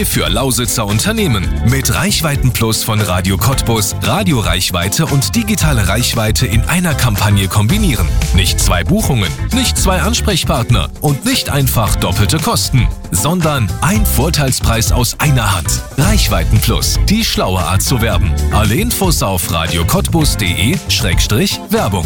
Neu für Lausitzer Unternehmen. Mit Reichweiten-Plus von Radio Cottbus, Radioreichweite und digitale Reichweite in einer Kampagne kombinieren. Nicht 2 Buchungen, nicht 2 Ansprechpartner und nicht einfach doppelte Kosten, sondern ein Vorteilspreis aus einer Hand. Reichweiten-Plus, die schlaue Art zu werben. Alle Infos auf radiocottbus.de/Werbung.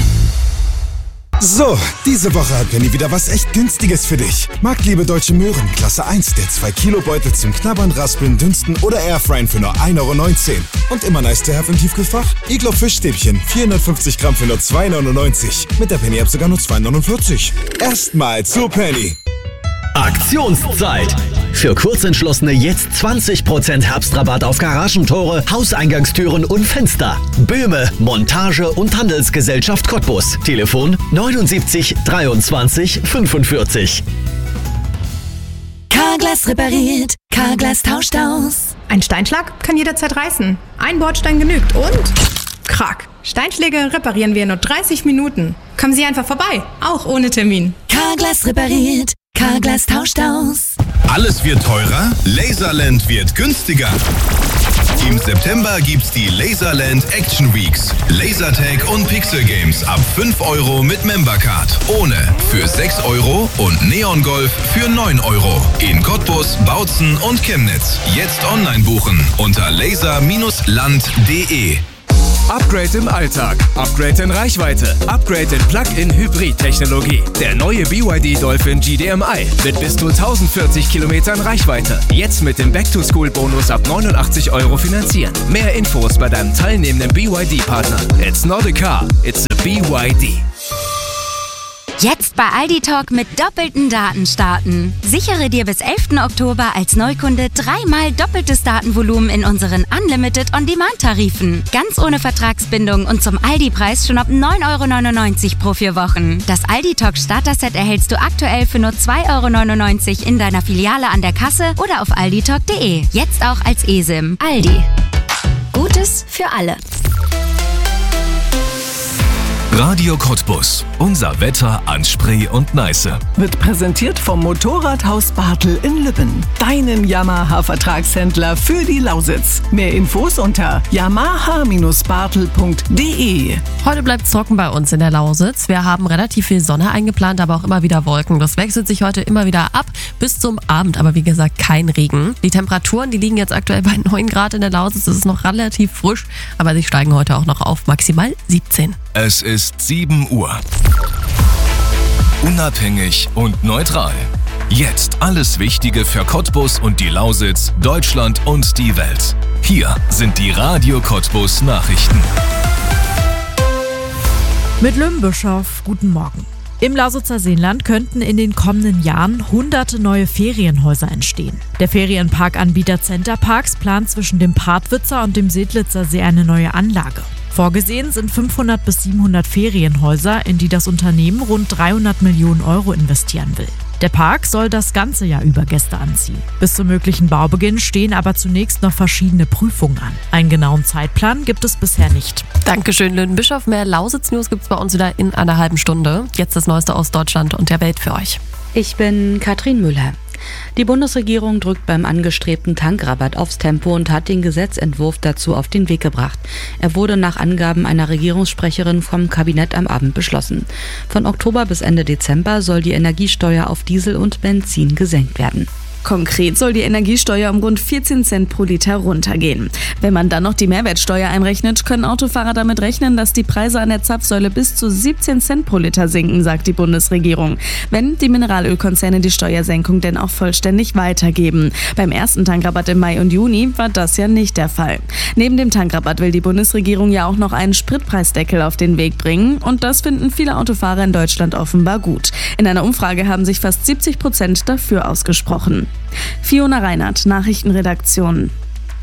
So, diese Woche hat Penny wieder was echt Günstiges für dich. Marktliebe Deutsche Möhren, Klasse 1, der 2-Kilo-Beutel zum Knabbern, Raspeln, Dünsten oder Airfryen für nur 1,19 € Und immer nice to have im Tiefkühlfach? Iglo Fischstäbchen, 450 Gramm für nur 2,99 €. Mit der Penny-App sogar nur 2,49 €. Erstmal zu Penny. Aktionszeit! Für Kurzentschlossene jetzt 20% Herbstrabatt auf Garagentore, Hauseingangstüren und Fenster. Böhme, Montage und Handelsgesellschaft Cottbus. Telefon 79 23 45. Carglass repariert, Carglass tauscht aus. Ein Steinschlag kann jederzeit reißen. Ein Bordstein genügt und krack. Steinschläge reparieren wir in nur 30 Minuten. Kommen Sie einfach vorbei, auch ohne Termin. Carglass repariert, Carglass tauscht aus. Alles wird teurer, Laserland wird günstiger. Im September gibt's die Laserland Action Weeks. Lasertag und Pixel Games ab 5 € mit Membercard. Ohne für 6 € und Neon Golf für 9 €. In Cottbus, Bautzen und Chemnitz. Jetzt online buchen unter laser-land.de. Upgrade im Alltag, Upgrade in Reichweite, Upgrade in Plug-in-Hybrid-Technologie. Der neue BYD Dolphin GDMI mit bis zu 1040 Kilometern Reichweite. Jetzt mit dem Back-to-School-Bonus ab 89 € finanzieren. Mehr Infos bei deinem teilnehmenden BYD-Partner. It's not a car, it's a BYD. Jetzt bei Aldi Talk mit doppelten Daten starten. Sichere dir bis 11. Oktober als Neukunde 3-mal doppeltes Datenvolumen in unseren Unlimited On-Demand-Tarifen. Ganz ohne Vertragsbindung und zum Aldi-Preis schon ab 9,99 € pro 4 Wochen. Das Aldi Talk Starter-Set erhältst du aktuell für nur 2,99 € in deiner Filiale an der Kasse oder auf alditalk.de. Jetzt auch als eSIM. Aldi. Gutes für alle. Radio Cottbus. Unser Wetter an Spree und Neiße. Wird präsentiert vom Motorradhaus Bartel in Lübben. Deinem Yamaha-Vertragshändler für die Lausitz. Mehr Infos unter yamaha-bartel.de. Heute bleibt es trocken bei uns in der Lausitz. Wir haben relativ viel Sonne eingeplant, aber auch immer wieder Wolken. Das wechselt sich heute immer wieder ab bis zum Abend, aber wie gesagt kein Regen. Die Temperaturen, die liegen jetzt aktuell bei 9 Grad in der Lausitz. Es ist noch relativ frisch, aber sie steigen heute auch noch auf maximal 17. Es ist 7 Uhr. Unabhängig und neutral. Jetzt alles Wichtige für Cottbus und die Lausitz, Deutschland und die Welt. Hier sind die Radio Cottbus Nachrichten. Mit Lümmbischof, guten Morgen. Im Lausitzer Seenland könnten in den kommenden Jahren hunderte neue Ferienhäuser entstehen. Der Ferienparkanbieter Centerparks plant zwischen dem Partwitzer und dem Sedlitzer See eine neue Anlage. Vorgesehen sind 500 bis 700 Ferienhäuser, in die das Unternehmen rund 300 Millionen € investieren will. Der Park soll das ganze Jahr über Gäste anziehen. Bis zum möglichen Baubeginn stehen aber zunächst noch verschiedene Prüfungen an. Einen genauen Zeitplan gibt es bisher nicht. Dankeschön, Lüdenbischof. Mehr Lausitz-News gibt es bei uns wieder in einer halben Stunde. Jetzt das Neueste aus Deutschland und der Welt für euch. Ich bin Katrin Müller. Die Bundesregierung drückt beim angestrebten Tankrabatt aufs Tempo und hat den Gesetzentwurf dazu auf den Weg gebracht. Er wurde nach Angaben einer Regierungssprecherin vom Kabinett am Abend beschlossen. Von Oktober bis Ende Dezember soll die Energiesteuer auf Diesel und Benzin gesenkt werden. Konkret soll die Energiesteuer um rund 14 Cent pro Liter runtergehen. Wenn man dann noch die Mehrwertsteuer einrechnet, können Autofahrer damit rechnen, dass die Preise an der Zapfsäule bis zu 17 Cent pro Liter sinken, sagt die Bundesregierung. Wenn die Mineralölkonzerne die Steuersenkung denn auch vollständig weitergeben. Beim ersten Tankrabatt im Mai und Juni war das ja nicht der Fall. Neben dem Tankrabatt will die Bundesregierung ja auch noch einen Spritpreisdeckel auf den Weg bringen. Und das finden viele Autofahrer in Deutschland offenbar gut. In einer Umfrage haben sich fast 70% dafür ausgesprochen. Fiona Reinhardt, Nachrichtenredaktion.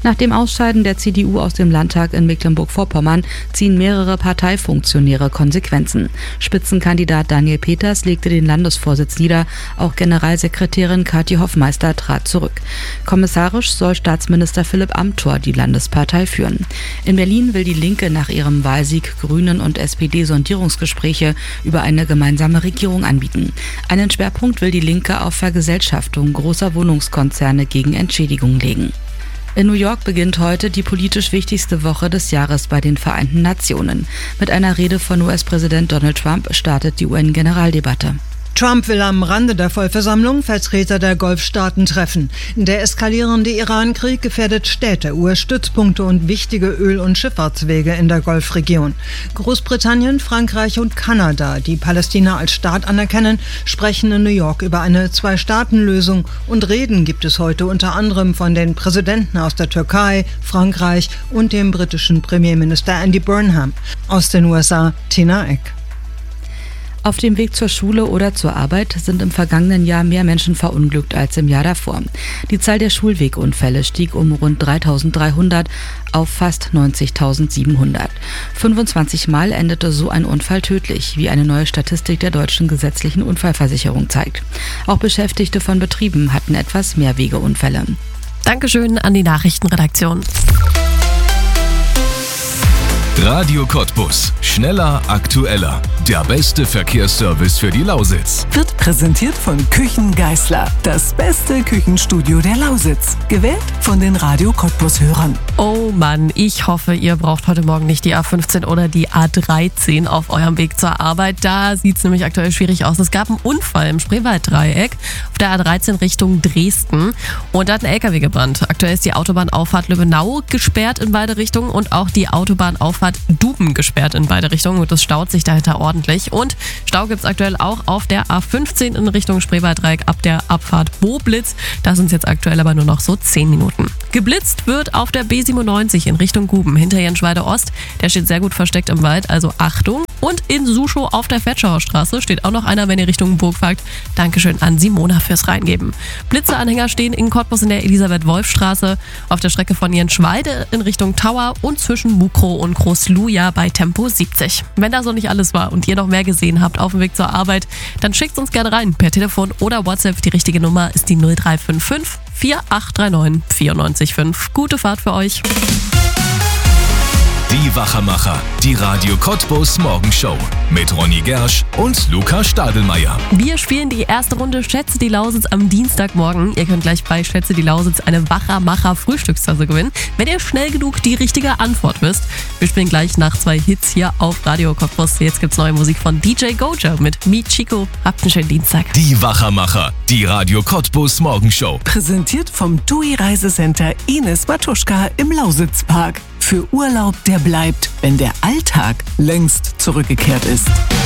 Nach dem Ausscheiden der CDU aus dem Landtag in Mecklenburg-Vorpommern ziehen mehrere Parteifunktionäre Konsequenzen. Spitzenkandidat Daniel Peters legte den Landesvorsitz nieder, auch Generalsekretärin Kathi Hoffmeister trat zurück. Kommissarisch soll Staatsminister Philipp Amthor die Landespartei führen. In Berlin will die Linke nach ihrem Wahlsieg Grünen und SPD Sondierungsgespräche über eine gemeinsame Regierung anbieten. Einen Schwerpunkt will die Linke auf Vergesellschaftung großer Wohnungskonzerne gegen Entschädigung legen. In New York beginnt heute die politisch wichtigste Woche des Jahres bei den Vereinten Nationen. Mit einer Rede von US-Präsident Donald Trump startet die UN-Generaldebatte. Trump will am Rande der Vollversammlung Vertreter der Golfstaaten treffen. Der eskalierende Iran-Krieg gefährdet Städte, US-Stützpunkte und wichtige Öl- und Schifffahrtswege in der Golfregion. Großbritannien, Frankreich und Kanada, die Palästina als Staat anerkennen, sprechen in New York über eine Zwei-Staaten-Lösung. Und Reden gibt es heute unter anderem von den Präsidenten aus der Türkei, Frankreich und dem britischen Premierminister Andy Burnham. Aus den USA, Tina Eck. Auf dem Weg zur Schule oder zur Arbeit sind im vergangenen Jahr mehr Menschen verunglückt als im Jahr davor. Die Zahl der Schulwegunfälle stieg um rund 3.300 auf fast 90.700. 25 Mal endete so ein Unfall tödlich, wie eine neue Statistik der deutschen gesetzlichen Unfallversicherung zeigt. Auch Beschäftigte von Betrieben hatten etwas mehr Wegeunfälle. Dankeschön an die Nachrichtenredaktion. Radio Cottbus. Schneller, aktueller. Der beste Verkehrsservice für die Lausitz. Wird präsentiert von Küchen Geisler. Das beste Küchenstudio der Lausitz. Gewählt von den Radio Cottbus-Hörern. Oh Mann, ich hoffe, ihr braucht heute Morgen nicht die A15 oder die A13 auf eurem Weg zur Arbeit. Da sieht es nämlich aktuell schwierig aus. Es gab einen Unfall im Spreewalddreieck auf der A13 Richtung Dresden. Und da hat ein LKW gebrannt. Aktuell ist die Autobahnauffahrt Löbenau gesperrt in beide Richtungen und auch die Autobahnauffahrt Duben gesperrt in beide Richtungen und es staut sich dahinter ordentlich. Und Stau gibt es aktuell auch auf der A15 in Richtung Spreewalddreieck ab der Abfahrt Boblitz. Da sind es jetzt aktuell aber nur noch so 10 Minuten. Geblitzt wird auf der B97 in Richtung Guben hinter Jenschweide Ost. Der steht sehr gut versteckt im Wald, also Achtung. Und in Suschow auf der Fetschauer Straße steht auch noch einer, wenn ihr Richtung Burg fahrt. Dankeschön an Simona fürs Reingeben. Blitzeanhänger stehen in Cottbus in der Elisabeth-Wolf-Straße, auf der Strecke von Jenschweide in Richtung Tower und zwischen Mukrow und Großluja bei Tempo 70. Wenn das noch nicht alles war und ihr noch mehr gesehen habt auf dem Weg zur Arbeit, dann schickt uns gerne rein per Telefon oder WhatsApp. Die richtige Nummer ist die 0355 4839 945. Gute Fahrt für euch. Die Wachermacher, die Radio Cottbus Morgenshow mit Ronny Gersch und Luca Stadelmeier. Wir spielen die erste Runde Schätze die Lausitz am Dienstagmorgen. Ihr könnt gleich bei Schätze die Lausitz eine Wachermacher Frühstückstasse gewinnen, wenn ihr schnell genug die richtige Antwort wisst. Wir spielen gleich nach 2 Hits hier auf Radio Cottbus. Jetzt gibt's neue Musik von DJ Goja mit Meet Chico. Habt einen schönen Dienstag. Die Wachermacher, die Radio Cottbus Morgenshow. Präsentiert vom TUI Reisecenter Ines Matuschka im Lausitzpark. Für Urlaub, der bleibt, wenn der Alltag längst zurückgekehrt ist.